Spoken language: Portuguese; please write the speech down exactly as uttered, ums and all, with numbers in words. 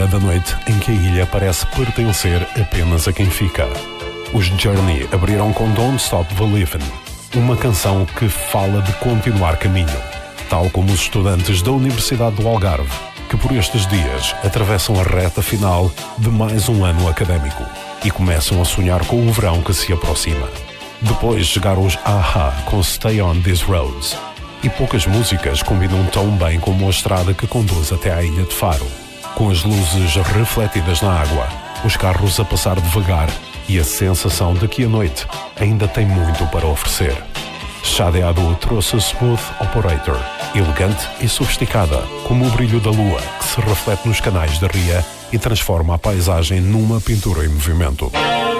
era da noite em que a ilha parece pertencer apenas a quem fica. Os Journey abriram com Don't Stop Believin', uma canção que fala de continuar caminho, tal como os estudantes da Universidade do Algarve, que por estes dias atravessam a reta final de mais um ano académico e começam a sonhar com o verão que se aproxima. Depois chegaram os A-ha com Stay On These Roads, e poucas músicas combinam tão bem como a estrada que conduz até à ilha de Faro, com as luzes refletidas na água, os carros a passar devagar e a sensação de que a noite ainda tem muito para oferecer. Shade Adu trouxe a Smooth Operator, elegante e sofisticada, como o brilho da lua que se reflete nos canais da ria e transforma a paisagem numa pintura em movimento.